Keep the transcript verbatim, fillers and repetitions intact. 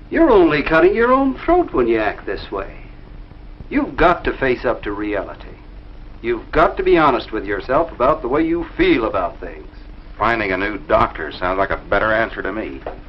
You're only cutting your own throat when you act this way. You've got to face up to reality. You've got to be honest with yourself about the way you feel about things. Finding a new doctor sounds like a better answer to me.